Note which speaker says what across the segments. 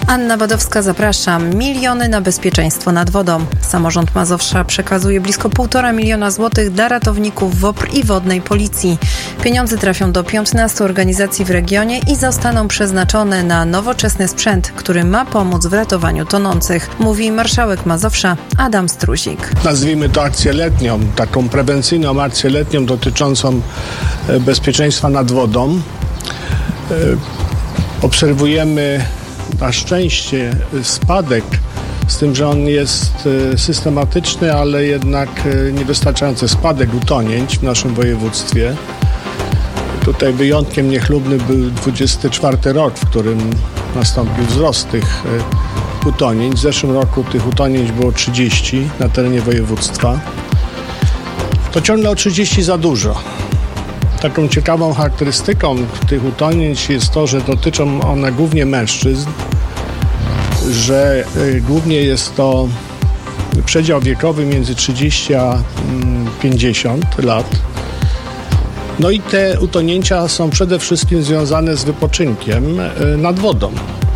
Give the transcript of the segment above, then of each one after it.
Speaker 1: Anna Badowska, zapraszam. Miliony na bezpieczeństwo nad wodą. Samorząd Mazowsza przekazuje blisko 1,5 miliona złotych dla ratowników WOPR i wodnej policji. Pieniądze trafią do 15 organizacji w regionie i zostaną przeznaczone na nowoczesny sprzęt, który ma pomóc w ratowaniu tonących, mówi marszałek Mazowsza Adam Struzik.
Speaker 2: Nazwijmy to akcję letnią, taką prewencyjną akcję letnią dotyczącą bezpieczeństwa nad wodą. Obserwujemy na szczęście spadek, z tym, że on jest systematyczny, ale jednak niewystarczający spadek utonięć w naszym województwie. Tutaj wyjątkiem niechlubny był 24 rok, w którym nastąpił wzrost tych utonięć. W zeszłym roku tych utonięć było 30 na terenie województwa. To ciągle o 30 za dużo. Taką ciekawą charakterystyką tych utonięć jest to, że dotyczą one głównie mężczyzn, że głównie jest to przedział wiekowy między 30 a 50 lat. No i te utonięcia są przede wszystkim związane z wypoczynkiem nad wodą.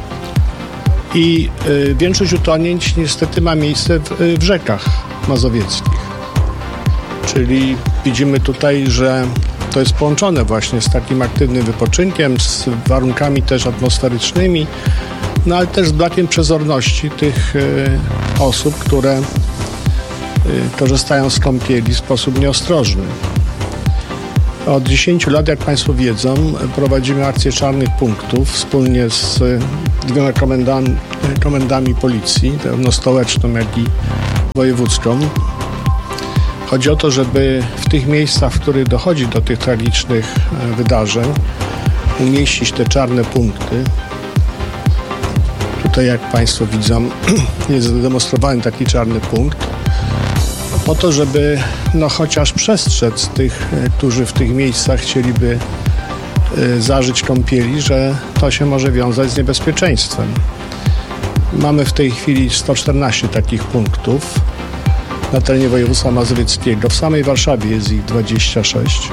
Speaker 2: I większość utonięć niestety ma miejsce w rzekach mazowieckich. Czyli widzimy tutaj, że to jest połączone właśnie z takim aktywnym wypoczynkiem, z warunkami też atmosferycznymi, no ale też z brakiem przezorności tych osób, które korzystają z kąpieli w sposób nieostrożny. Od 10 lat, jak Państwo wiedzą, prowadzimy akcję czarnych punktów wspólnie z 2 komendami policji, zarówno stołeczną, jak i wojewódzką. Chodzi o to, żeby w tych miejscach, w których dochodzi do tych tragicznych wydarzeń, umieścić te czarne punkty. Tutaj, jak Państwo widzą, jest zademonstrowany taki czarny punkt. Po to, żeby chociaż przestrzec tych, którzy w tych miejscach chcieliby zażyć kąpieli, że to się może wiązać z niebezpieczeństwem. Mamy w tej chwili 114 takich punktów na terenie województwa mazowieckiego. W samej Warszawie jest ich 26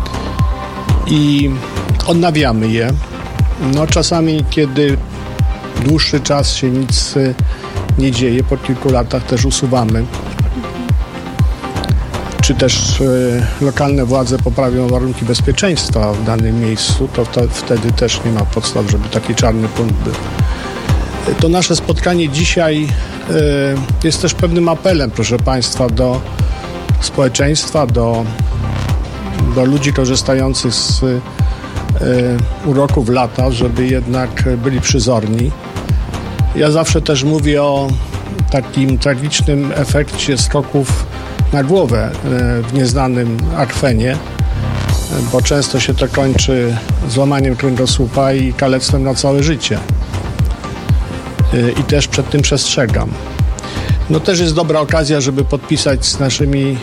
Speaker 2: i odnawiamy je. Czasami, kiedy dłuższy czas się nic nie dzieje, po kilku latach też usuwamy. Czy też lokalne władze poprawią warunki bezpieczeństwa w danym miejscu, to wtedy też nie ma podstaw, żeby taki czarny punkt był. To nasze spotkanie dzisiaj jest też pewnym apelem, proszę Państwa, do społeczeństwa, do ludzi korzystających z uroków lata, żeby jednak byli przyzorni. Ja zawsze też mówię o takim tragicznym efekcie skoków na głowę w nieznanym akwenie, bo często się to kończy złamaniem kręgosłupa i kalectwem na całe życie. I też przed tym przestrzegam. Też jest dobra okazja, żeby podpisać z naszymi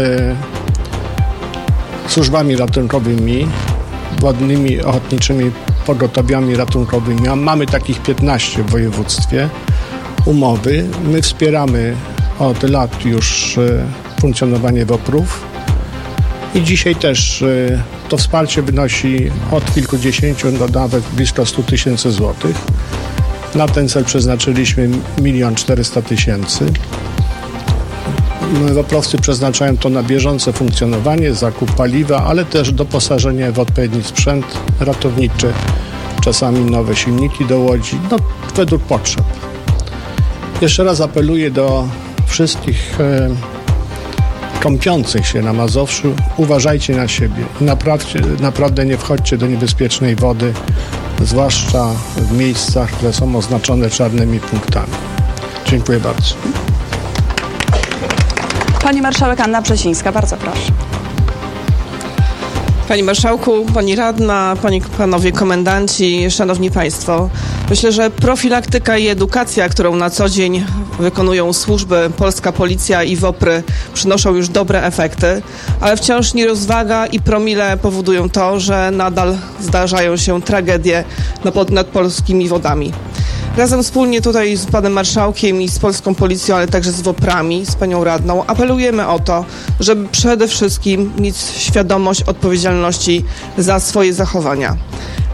Speaker 2: służbami ratunkowymi, wodnymi, ochotniczymi pogotowiami ratunkowymi. Mamy takich 15 w województwie umowy. My wspieramy od lat już funkcjonowanie WOPR-ów i dzisiaj też to wsparcie wynosi od kilkudziesięciu do nawet blisko 100 000 złotych. Na ten cel przeznaczyliśmy 1 400 000. WOPR-owcy przeznaczają to na bieżące funkcjonowanie, zakup paliwa, ale też doposażenie w odpowiedni sprzęt ratowniczy, czasami nowe silniki do łodzi, według potrzeb. Jeszcze raz apeluję do wszystkich kąpiących się na Mazowszu, uważajcie na siebie i naprawdę nie wchodźcie do niebezpiecznej wody, zwłaszcza w miejscach, które są oznaczone czarnymi punktami. Dziękuję bardzo.
Speaker 3: Pani marszałek Anna Brzesińska, bardzo proszę.
Speaker 4: Panie Marszałku, Pani Radna, Panowie Komendanci, Szanowni Państwo. Myślę, że profilaktyka i edukacja, którą na co dzień wykonują służby, polska policja i WOPR-y, przynoszą już dobre efekty, ale wciąż nierozwaga i promile powodują to, że nadal zdarzają się tragedie nad polskimi wodami. Razem wspólnie tutaj z panem marszałkiem i z polską policją, ale także z WOPR-ami, z panią radną, apelujemy o to, żeby przede wszystkim mieć świadomość odpowiedzialności za swoje zachowania.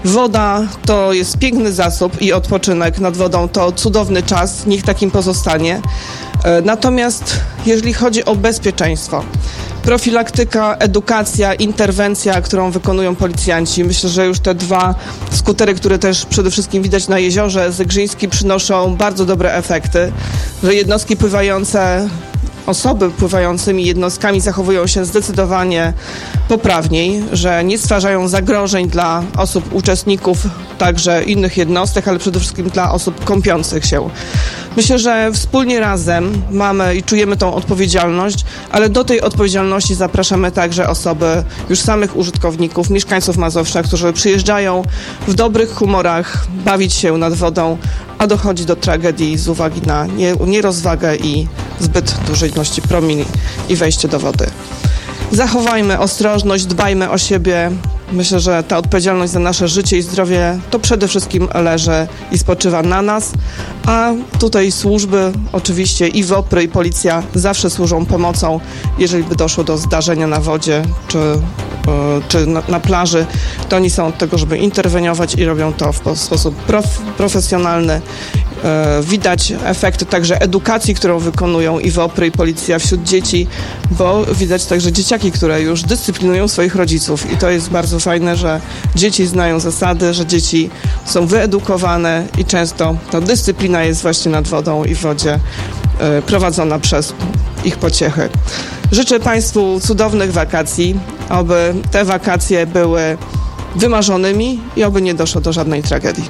Speaker 4: Woda to jest piękny zasób i odpoczynek nad wodą to cudowny czas, niech takim pozostanie. Natomiast jeżeli chodzi o bezpieczeństwo, profilaktyka, edukacja, interwencja, którą wykonują policjanci. Myślę, że już te dwa skutery, które też przede wszystkim widać na jeziorze Zegrzyński, przynoszą bardzo dobre efekty, że jednostki pływające, osoby pływającymi jednostkami zachowują się zdecydowanie poprawniej, że nie stwarzają zagrożeń dla osób, uczestników, także innych jednostek, ale przede wszystkim dla osób kąpiących się. Myślę, że wspólnie razem mamy i czujemy tą odpowiedzialność, ale do tej odpowiedzialności zapraszamy także osoby, już samych użytkowników, mieszkańców Mazowsza, którzy przyjeżdżają w dobrych humorach bawić się nad wodą, a dochodzi do tragedii z uwagi na nierozwagę i zbyt dużej ilości promili i wejście do wody. Zachowajmy ostrożność, dbajmy o siebie. Myślę, że ta odpowiedzialność za nasze życie i zdrowie to przede wszystkim leży i spoczywa na nas, a tutaj służby, oczywiście i WOPR, i policja zawsze służą pomocą, jeżeli by doszło do zdarzenia na wodzie czy na plaży, to oni są od tego, żeby interweniować i robią to w sposób profesjonalny. Widać efekty także edukacji, którą wykonują i WOPR, i policja wśród dzieci, bo widać także dzieciaki, które już dyscyplinują swoich rodziców i to jest bardzo fajne, że dzieci znają zasady, że dzieci są wyedukowane i często ta dyscyplina jest właśnie nad wodą i w wodzie prowadzona przez ich pociechy. Życzę Państwu cudownych wakacji, aby te wakacje były wymarzonymi i oby nie doszło do żadnej tragedii.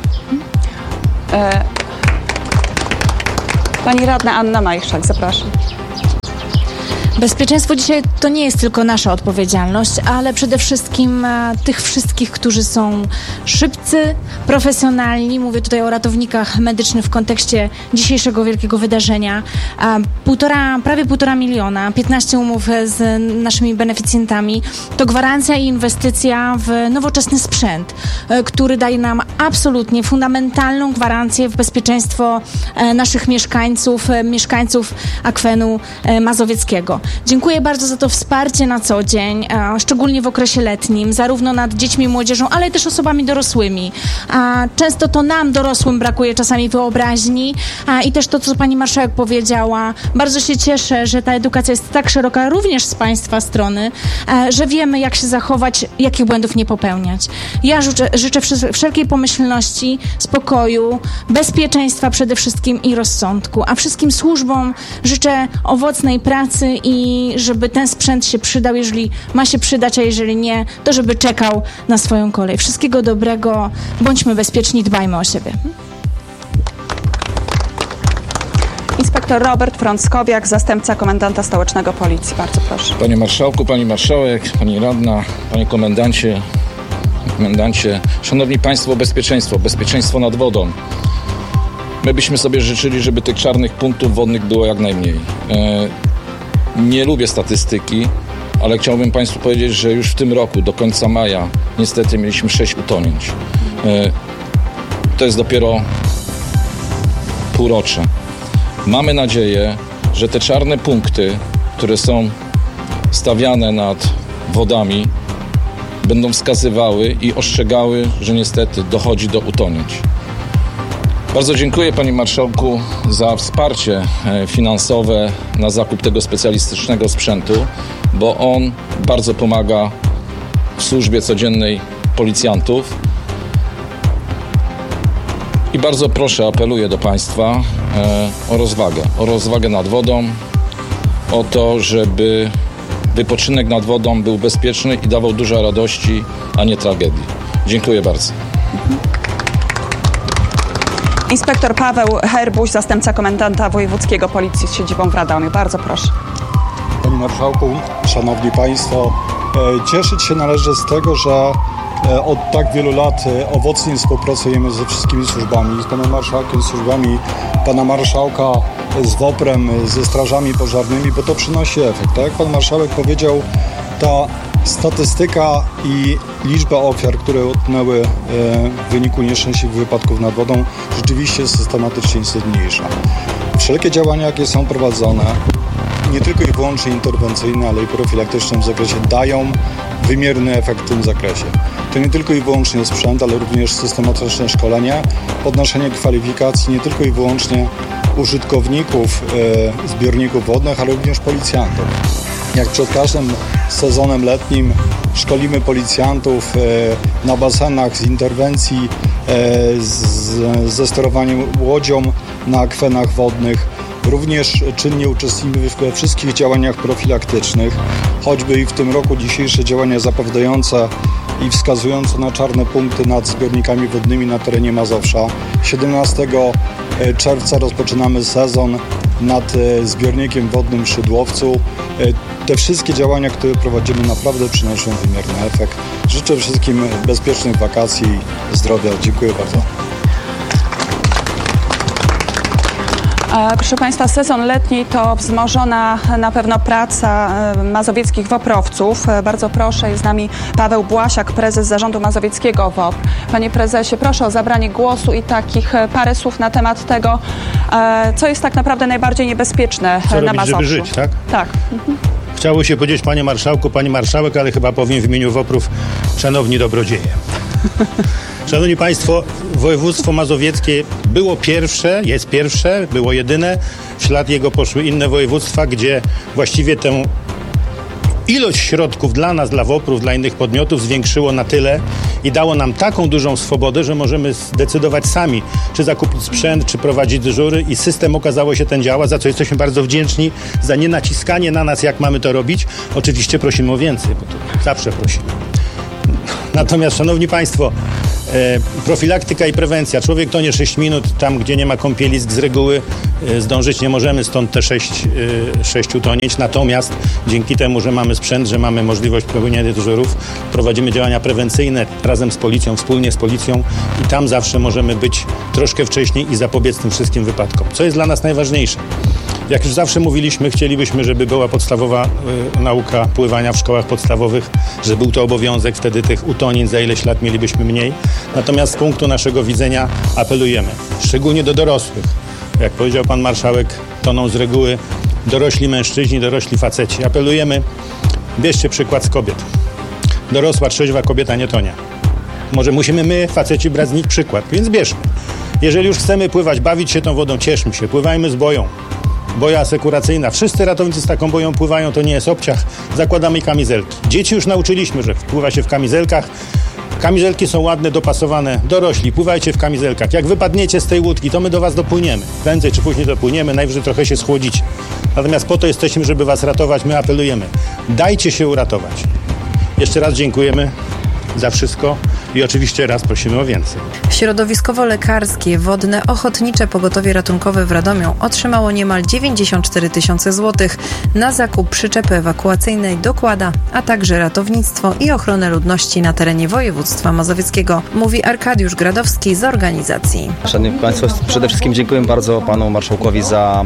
Speaker 3: Pani radna Anna Majchrzak, zapraszam.
Speaker 5: Bezpieczeństwo dzisiaj to nie jest tylko nasza odpowiedzialność, ale przede wszystkim tych wszystkich, którzy są szybcy, profesjonalni. Mówię tutaj o ratownikach medycznych w kontekście dzisiejszego wielkiego wydarzenia. Prawie 1,5 miliona, 15 umów z naszymi beneficjentami. To gwarancja i inwestycja w nowoczesny sprzęt, który daje nam absolutnie fundamentalną gwarancję w bezpieczeństwo naszych mieszkańców akwenu mazowieckiego. Dziękuję bardzo za to wsparcie na co dzień, szczególnie w okresie letnim, zarówno nad dziećmi i młodzieżą, ale też osobami dorosłymi. Często to nam, dorosłym, brakuje czasami wyobraźni i też to, co pani marszałek powiedziała. Bardzo się cieszę, że ta edukacja jest tak szeroka również z państwa strony, że wiemy, jak się zachować, jakich błędów nie popełniać. Ja życzę wszelkiej pomyślności, spokoju, bezpieczeństwa przede wszystkim i rozsądku, a wszystkim służbom życzę owocnej pracy i żeby ten sprzęt się przydał, jeżeli ma się przydać, a jeżeli nie, to żeby czekał na swoją kolej. Wszystkiego dobrego, bądźmy bezpieczni, dbajmy o siebie.
Speaker 3: Inspektor Robert Frąckowiak, zastępca komendanta stołecznego Policji. Bardzo proszę.
Speaker 6: Panie Marszałku, Pani Marszałek, Pani Radna, Panie Komendancie, Szanowni Państwo, bezpieczeństwo nad wodą. My byśmy sobie życzyli, żeby tych czarnych punktów wodnych było jak najmniej. Nie lubię statystyki, ale chciałbym Państwu powiedzieć, że już w tym roku, do końca maja, niestety mieliśmy 6 utonięć. To jest dopiero półrocze. Mamy nadzieję, że te czarne punkty, które są stawiane nad wodami, będą wskazywały i ostrzegały, że niestety dochodzi do utonięć. Bardzo dziękuję Panie Marszałku za wsparcie finansowe na zakup tego specjalistycznego sprzętu, bo on bardzo pomaga w służbie codziennej policjantów. I bardzo proszę, apeluję do Państwa o rozwagę nad wodą, o to, żeby wypoczynek nad wodą był bezpieczny i dawał dużo radości, a nie tragedii. Dziękuję bardzo.
Speaker 3: Inspektor Paweł Herbuś, zastępca komendanta wojewódzkiego Policji z siedzibą w Radomiu. Bardzo proszę.
Speaker 7: Panie Marszałku, Szanowni Państwo, cieszyć się należy z tego, że od tak wielu lat owocnie współpracujemy ze wszystkimi służbami, z Panem Marszałkiem, z służbami Pana Marszałka, z WOPR-em, ze strażami pożarnymi, bo to przynosi efekt. Tak jak Pan Marszałek powiedział, ta statystyka i liczba ofiar, które utknęły w wyniku nieszczęśliwych wypadków nad wodą, rzeczywiście systematycznie jest zmniejsza. Wszelkie działania, jakie są prowadzone, nie tylko i wyłącznie interwencyjne, ale i profilaktyczne w zakresie, dają wymierny efekt w tym zakresie. to nie tylko i wyłącznie sprzęt, ale również systematyczne szkolenie, podnoszenie kwalifikacji nie tylko i wyłącznie użytkowników zbiorników wodnych, ale również policjantów. Jak przed każdym sezonem letnim szkolimy policjantów na basenach z interwencji, ze sterowaniem łodzią na akwenach wodnych. Również czynnie uczestniczymy we wszystkich działaniach profilaktycznych, choćby i w tym roku dzisiejsze działania zapowiadające i wskazujące na czarne punkty nad zbiornikami wodnymi na terenie Mazowsza. 17 czerwca rozpoczynamy sezon nad zbiornikiem wodnym w Szydłowcu. Te wszystkie działania, które prowadzimy, naprawdę przynoszą wymierny efekt. Życzę wszystkim bezpiecznych wakacji i zdrowia. Dziękuję bardzo.
Speaker 3: Proszę Państwa, sezon letni to wzmożona na pewno praca mazowieckich WOPR-owców. Bardzo proszę, jest z nami Paweł Błasiak, prezes Zarządu Mazowieckiego WOPR. Panie prezesie, proszę o zabranie głosu i takich parę słów na temat tego, co jest tak naprawdę najbardziej niebezpieczne na Mazowszu.
Speaker 8: Żeby żyć, tak?
Speaker 3: Tak.
Speaker 8: Chciało się powiedzieć, panie marszałku, pani marszałek, ale chyba powiem w imieniu WOPR-ów, szanowni dobrodzieje. Szanowni Państwo, województwo mazowieckie było pierwsze, jest pierwsze, było jedyne. W ślad jego poszły inne województwa, gdzie właściwie tę ilość środków dla nas, dla WOPR-ów, dla innych podmiotów zwiększyło na tyle i dało nam taką dużą swobodę, że możemy zdecydować sami, czy zakupić sprzęt, czy prowadzić dyżury i system okazało się ten działa, za co jesteśmy bardzo wdzięczni, za nienaciskanie na nas, jak mamy to robić. Oczywiście prosimy o więcej, bo to zawsze prosimy. Natomiast, szanowni Państwo, profilaktyka i prewencja. Człowiek tonie 6 minut, tam gdzie nie ma kąpielisk z reguły zdążyć nie możemy, stąd te 6 utonięć. Natomiast dzięki temu, że mamy sprzęt, że mamy możliwość prowadzenia dyżurów, prowadzimy działania prewencyjne razem z policją, wspólnie z policją i tam zawsze możemy być troszkę wcześniej i zapobiec tym wszystkim wypadkom. Co jest dla nas najważniejsze? Jak już zawsze mówiliśmy, chcielibyśmy, żeby była podstawowa nauka pływania w szkołach podstawowych, że był to obowiązek, wtedy tych utonięć za ileś lat mielibyśmy mniej. Natomiast z punktu naszego widzenia apelujemy, szczególnie do dorosłych. Jak powiedział pan marszałek, toną z reguły dorośli mężczyźni, dorośli faceci. Apelujemy, bierzcie przykład z kobiet. Dorosła, trzeźwa kobieta nie tonie. Może musimy my, faceci, brać z nich przykład, więc bierzmy. Jeżeli już chcemy pływać, bawić się tą wodą, cieszmy się, pływajmy z boją. Boja asekuracyjna. Wszyscy ratownicy z taką boją pływają, to nie jest obciach. Zakładamy kamizelki. Dzieci już nauczyliśmy, że pływa się w kamizelkach. Kamizelki są ładne, dopasowane. Dorośli, pływajcie w kamizelkach. Jak wypadniecie z tej łódki, to my do was dopłyniemy. Prędzej czy później dopłyniemy, najwyżej trochę się schłodzicie. Natomiast po to jesteśmy, żeby was ratować. My apelujemy. Dajcie się uratować. Jeszcze raz dziękujemy za wszystko i oczywiście raz prosimy o więcej.
Speaker 1: Środowiskowo-lekarskie, wodne, ochotnicze pogotowie ratunkowe w Radomiu otrzymało niemal 94 000 złotych na zakup przyczepy ewakuacyjnej Dokłada, a także ratownictwo i ochronę ludności na terenie województwa mazowieckiego, mówi Arkadiusz Gradowski z organizacji.
Speaker 9: Szanowni Państwo, przede wszystkim dziękuję bardzo panu marszałkowi za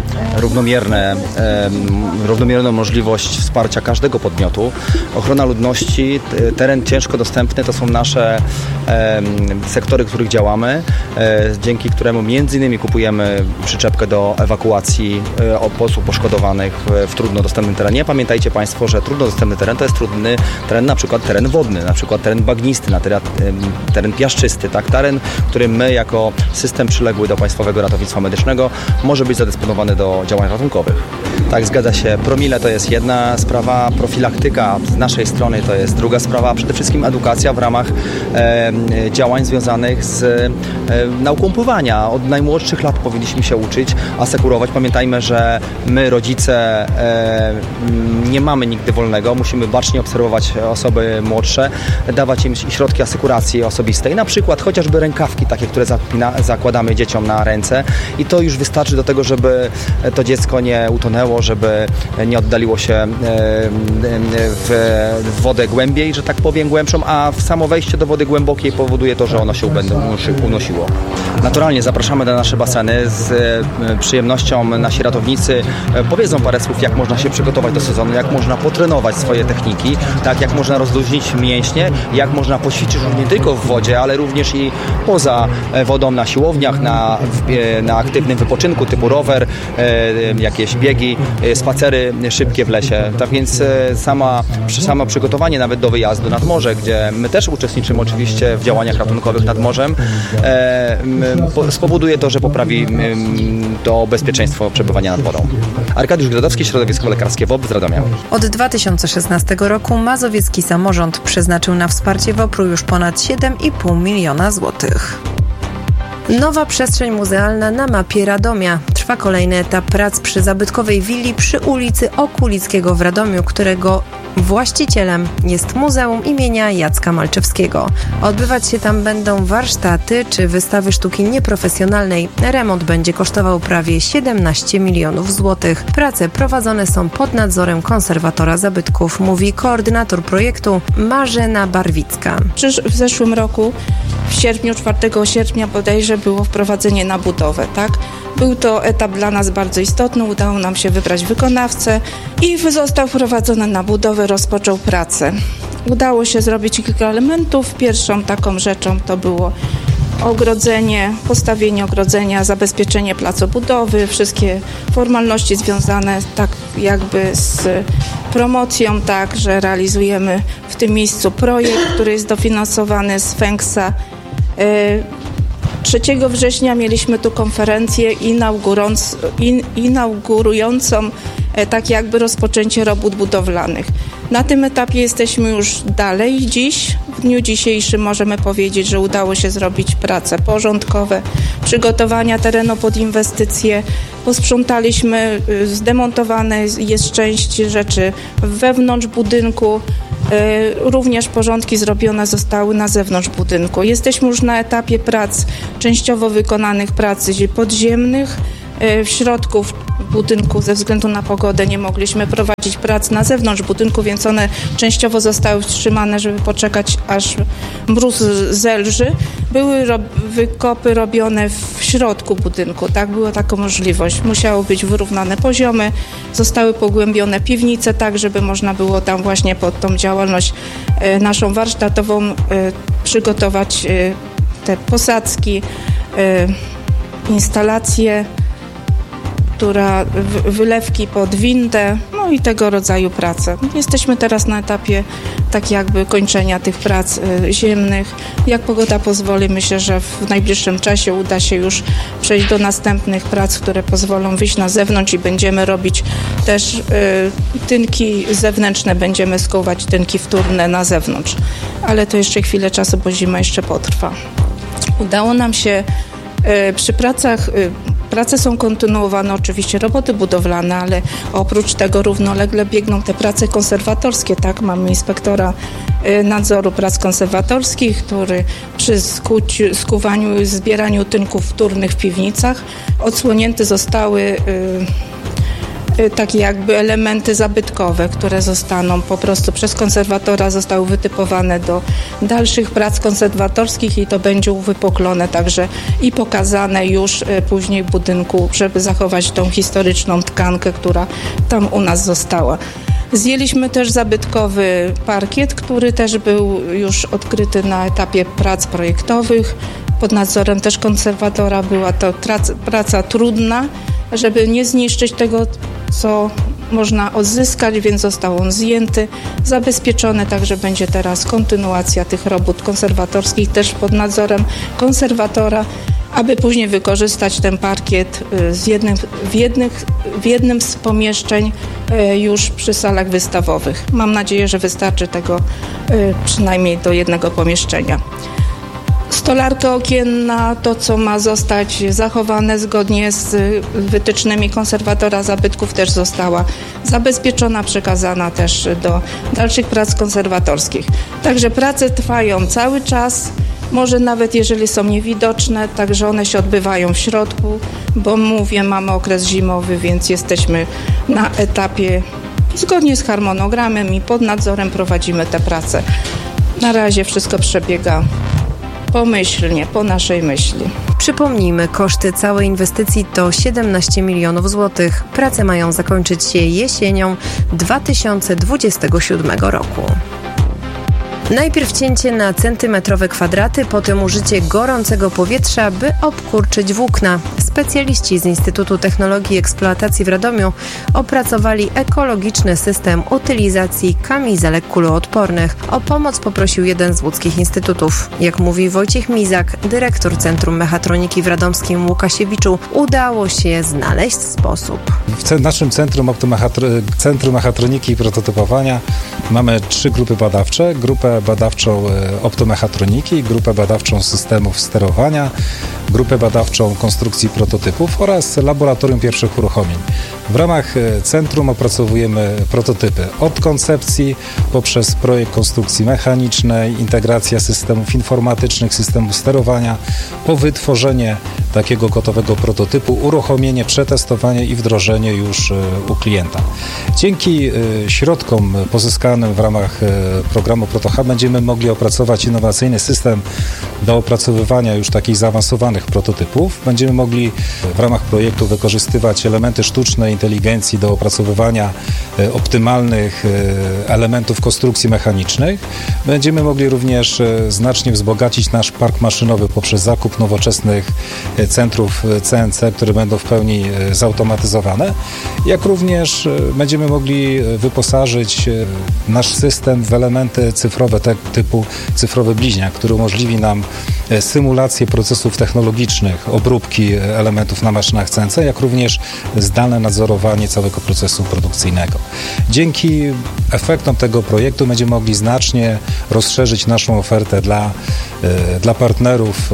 Speaker 9: równomierną możliwość wsparcia każdego podmiotu. Ochrona ludności, teren ciężko dostępny to są nasze sektory, w których działamy, dzięki któremu między innymi kupujemy przyczepkę do ewakuacji osób poszkodowanych w trudno dostępnym terenie. Pamiętajcie Państwo, że trudno dostępny teren to jest trudny teren, na przykład teren wodny, na przykład teren bagnisty, teren piaszczysty, tak? Teren, który my jako system przyległy do Państwowego Ratownictwa Medycznego może być zadysponowany do działań ratunkowych. Tak, zgadza się. Promile to jest jedna sprawa, profilaktyka z naszej strony to jest druga sprawa, a przede wszystkim edukacja w ramach działań związanych z nauką pływania. Od najmłodszych lat powinniśmy się uczyć, asekurować. Pamiętajmy, że my, rodzice, nie mamy nigdy wolnego. Musimy bacznie obserwować osoby młodsze, dawać im środki asekuracji osobistej, na przykład chociażby rękawki takie, które zakładamy dzieciom na ręce i to już wystarczy do tego, żeby to dziecko nie utonęło, żeby nie oddaliło się w wodę głębiej, że tak powiem, głębszą, a w samo wejście do wody głębiej głębokie powoduje to, że ono się będzie unosiło. Naturalnie zapraszamy na nasze baseny. Z przyjemnością nasi ratownicy powiedzą parę słów, jak można się przygotować do sezonu, jak można potrenować swoje techniki, tak jak można rozluźnić mięśnie, jak można poćwiczyć nie tylko w wodzie, ale również i poza wodą na siłowniach, na aktywnym wypoczynku typu rower, jakieś biegi, spacery szybkie w lesie. Tak więc samo przygotowanie nawet do wyjazdu nad morze, gdzie my też uczestniczymy oczywiście w działaniach ratunkowych nad morzem, spowoduje to, że poprawi to bezpieczeństwo przebywania nad wodą. Arkadiusz Grodowski, Środowisko Lekarskie WOPR z Radomia.
Speaker 1: Od 2016 roku mazowiecki samorząd przeznaczył na wsparcie WOPR-u już ponad 7,5 miliona złotych. Nowa przestrzeń muzealna na mapie Radomia. Trwa kolejny etap prac przy zabytkowej willi przy ulicy Okulickiego w Radomiu, którego właścicielem jest Muzeum imienia Jacka Malczewskiego. Odbywać się tam będą warsztaty czy wystawy sztuki nieprofesjonalnej. Remont będzie kosztował prawie 17 milionów złotych. Prace prowadzone są pod nadzorem konserwatora zabytków, mówi koordynator projektu Marzena Barwicka.
Speaker 10: W zeszłym roku, w sierpniu, 4 sierpnia bodajże było wprowadzenie na budowę, tak? Był to etap dla nas bardzo istotny, udało nam się wybrać wykonawcę i został wprowadzony na budowę, rozpoczął pracę. Udało się zrobić kilka elementów. Pierwszą taką rzeczą to było ogrodzenie, postawienie ogrodzenia, zabezpieczenie placu budowy, wszystkie formalności związane tak jakby z promocją, tak, że realizujemy w tym miejscu projekt, który jest dofinansowany z FENKS-a. 3 września mieliśmy tu konferencję inaugurującą tak jakby rozpoczęcie robót budowlanych. Na tym etapie jesteśmy już dalej. Dziś, w dniu dzisiejszym możemy powiedzieć, że udało się zrobić prace porządkowe, przygotowania terenu pod inwestycje. Posprzątaliśmy, zdemontowane jest część rzeczy wewnątrz budynku. Również porządki zrobione zostały na zewnątrz budynku. Jesteśmy już na etapie prac, częściowo wykonanych prac podziemnych. W środku budynku ze względu na pogodę nie mogliśmy prowadzić prac na zewnątrz budynku, więc one częściowo zostały wstrzymane, żeby poczekać aż mróz zelży. Były wykopy robione w środku budynku, tak, była taka możliwość. Musiało być wyrównane poziomy, zostały pogłębione piwnice, tak, żeby można było tam właśnie pod tą działalność naszą warsztatową przygotować te posadzki, instalacje, wylewki pod windę, no i tego rodzaju prace. Jesteśmy teraz na etapie tak jakby kończenia tych prac ziemnych. Jak pogoda pozwoli, myślę, że w najbliższym czasie uda się już przejść do następnych prac, które pozwolą wyjść na zewnątrz i będziemy robić też tynki zewnętrzne, będziemy skuwać tynki wtórne na zewnątrz. Ale to jeszcze chwilę czasu, bo zima jeszcze potrwa. Udało nam się przy pracach, prace są kontynuowane, oczywiście roboty budowlane, ale oprócz tego równolegle biegną te prace konserwatorskie, tak? Mamy inspektora nadzoru prac konserwatorskich, który przy skuwaniu i zbieraniu tynków wtórnych w piwnicach odsłonięte zostały takie jakby elementy zabytkowe, które zostaną po prostu przez konserwatora, zostały wytypowane do dalszych prac konserwatorskich i to będzie uwypuklone także i pokazane już później w budynku, żeby zachować tą historyczną tkankę, która tam u nas została. Zdjęliśmy też zabytkowy parkiet, który też był już odkryty na etapie prac projektowych. Pod nadzorem też konserwatora była to praca trudna, żeby nie zniszczyć tego, co można odzyskać, więc został on zdjęty, zabezpieczony, także będzie teraz kontynuacja tych robót konserwatorskich też pod nadzorem konserwatora, aby później wykorzystać ten parkiet w jednym z pomieszczeń już przy salach wystawowych. Mam nadzieję, że wystarczy tego przynajmniej do jednego pomieszczenia. Stolarka okienna, to co ma zostać zachowane zgodnie z wytycznymi konserwatora zabytków, też została zabezpieczona, przekazana też do dalszych prac konserwatorskich. Także prace trwają cały czas, może nawet jeżeli są niewidoczne, także one się odbywają w środku, bo mówię, mamy okres zimowy, więc jesteśmy na etapie zgodnie z harmonogramem i pod nadzorem prowadzimy te prace. Na razie wszystko przebiega pomyślnie, po naszej myśli.
Speaker 1: Przypomnijmy, koszty całej inwestycji to 17 milionów złotych. Prace mają zakończyć się jesienią 2027 roku. Najpierw cięcie na centymetrowe kwadraty, potem użycie gorącego powietrza, by obkurczyć włókna. Specjaliści z Instytutu Technologii i Eksploatacji w Radomiu opracowali ekologiczny system utylizacji kamizelek kuloodpornych. O pomoc poprosił jeden z łódzkich instytutów. Jak mówi Wojciech Mizak, dyrektor Centrum Mechatroniki w Radomskim Łukasiewiczu, udało się znaleźć sposób.
Speaker 11: W naszym Centrum Mechatroniki i Prototypowania mamy 3 grupy badawcze. Grupę badawczą optomechatroniki, grupę badawczą systemów sterowania, grupę badawczą konstrukcji prototypów oraz laboratorium pierwszych uruchomień. W ramach centrum opracowujemy prototypy od koncepcji poprzez projekt konstrukcji mechanicznej, integracja systemów informatycznych, systemów sterowania, po wytworzenie takiego gotowego prototypu, uruchomienie, przetestowanie i wdrożenie już u klienta. Dzięki środkom pozyskanym w ramach programu ProtoHub będziemy mogli opracować innowacyjny system do opracowywania już takich zaawansowanych prototypów. Będziemy mogli w ramach projektu wykorzystywać elementy sztucznej inteligencji do opracowywania optymalnych elementów konstrukcji mechanicznych. Będziemy mogli również znacznie wzbogacić nasz park maszynowy poprzez zakup nowoczesnych centrów CNC, które będą w pełni zautomatyzowane, jak również będziemy mogli wyposażyć nasz system w elementy cyfrowe typu cyfrowy bliźniak, który umożliwi nam symulację procesów technologicznych, obróbki elementów na maszynach CNC, jak również zdalne nadzorowanie całego procesu produkcyjnego. Dzięki efektom tego projektu będziemy mogli znacznie rozszerzyć naszą ofertę dla partnerów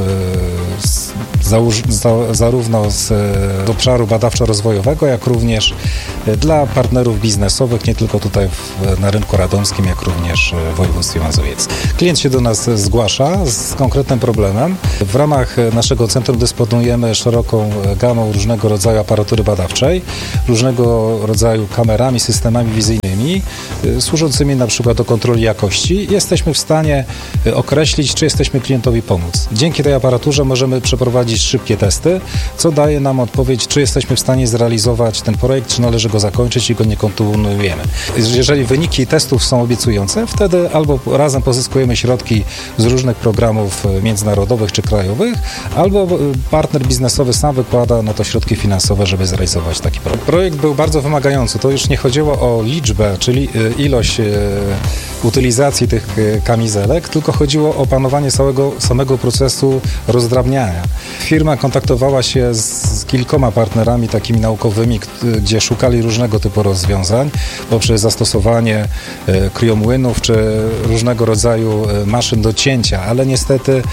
Speaker 11: zarówno z obszaru badawczo-rozwojowego, jak również dla partnerów biznesowych, nie tylko tutaj na rynku radomskim, jak również w województwie mazowieckim. Klient się do nas zgłasza z konkretnym problemem. W ramach naszego centrum dysponujemy szeroką gamą różnego rodzaju aparatury badawczej, różnego rodzaju kamerami, systemami wizyjnymi, służącymi na przykład do kontroli jakości. Jesteśmy w stanie określić, czy jesteśmy klientowi pomóc. Dzięki tej aparaturze możemy przeprowadzić szybkie testy, co daje nam odpowiedź, czy jesteśmy w stanie zrealizować ten projekt, czy należy go zakończyć i go nie kontynuujemy. Jeżeli wyniki testów są obiecujące, wtedy albo razem pozyskujemy środki z różnych programów międzynarodowych czy krajowych, albo partner biznesowy sam wykłada na to środki finansowe, żeby zrealizować taki projekt. Projekt był bardzo wymagający. To już nie chodziło o liczbę, czyli ilość utylizacji tych kamizelek, tylko chodziło o panowanie samego procesu rozdrabniania. Firma kontaktowała się z kilkoma partnerami takimi naukowymi, gdzie szukali różnego typu rozwiązań poprzez zastosowanie kriomłynów czy różnego rodzaju maszyn do cięcia, ale niestety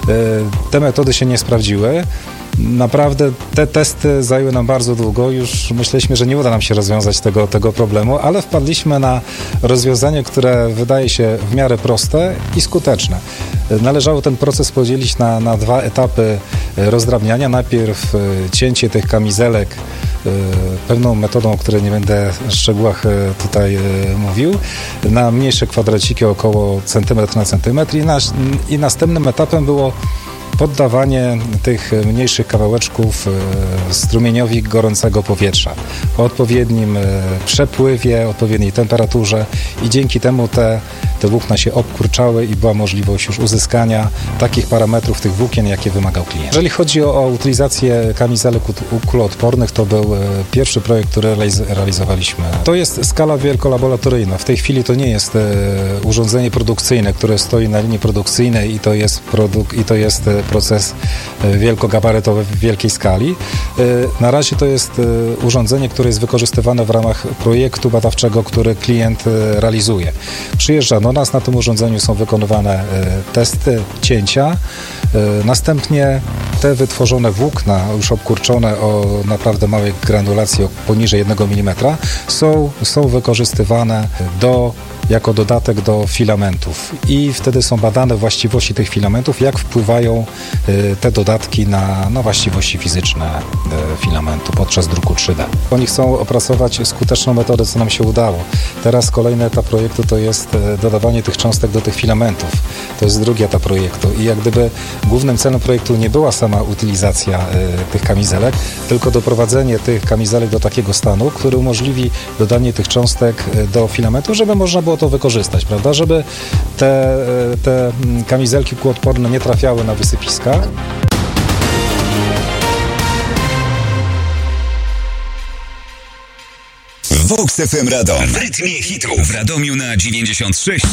Speaker 11: te metody się nie sprawdziły. Naprawdę te testy zajęły nam bardzo długo. Już myśleliśmy, że nie uda nam się rozwiązać tego problemu, ale wpadliśmy na rozwiązanie, które wydaje się w miarę proste i skuteczne. Należało ten proces podzielić na 2 etapy rozdrabniania. Najpierw cięcie tych kamizelek pewną metodą, o której nie będę w szczegółach tutaj mówił, na mniejsze kwadraciki około centymetr na centymetr i następnym etapem było poddawanie tych mniejszych kawałeczków strumieniowi gorącego powietrza o odpowiednim przepływie, odpowiedniej temperaturze i dzięki temu te włókna się obkurczały i była możliwość już uzyskania takich parametrów tych włókien, jakie wymagał klient. Jeżeli chodzi o utylizację kamizelek kuloodpornych, to był pierwszy projekt, który realizowaliśmy. To jest skala wielkolaboratoryjna. W tej chwili to nie jest urządzenie produkcyjne, które stoi na linii produkcyjnej i to jest proces wielkogabarytowy w wielkiej skali. Na razie to jest urządzenie, które jest wykorzystywane w ramach projektu badawczego, który klient realizuje. Przyjeżdża do nas, na tym urządzeniu są wykonywane testy cięcia. Następnie te wytworzone włókna, już obkurczone o naprawdę małej granulacji, poniżej 1 mm, są wykorzystywane do jako dodatek do filamentów i wtedy są badane właściwości tych filamentów, jak wpływają te dodatki na właściwości fizyczne filamentu podczas druku 3D. Oni chcą opracować skuteczną metodę, co nam się udało. Teraz kolejny etap projektu to jest dodawanie tych cząstek do tych filamentów. To jest drugi etap projektu i jak gdyby głównym celem projektu nie była sama utylizacja tych kamizelek, tylko doprowadzenie tych kamizelek do takiego stanu, który umożliwi dodanie tych cząstek do filamentu, żeby można było to wykorzystać, prawda? Żeby te kamizelki kółodporne nie trafiały na wysypiska.
Speaker 12: Vox FM Radom. W rytmie hitów w Radomiu na 96.